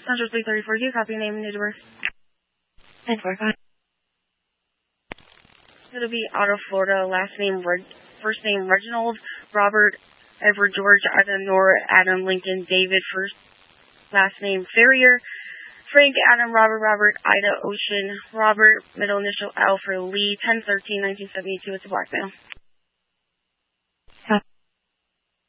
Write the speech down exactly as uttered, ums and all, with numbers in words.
Central three thirty-four, do you copy name and date of birth? ten forty-five. It'll be out of Florida, last name, Reg first name Reginald, Robert, Edward, George, Ida, Nora, Adam, Lincoln, David, first, last name Ferrier, Frank, Adam, Robert, Robert, Ida, Ocean, Robert, middle initial L for Lee, ten thirteen nineteen seventy-two. It's a black male.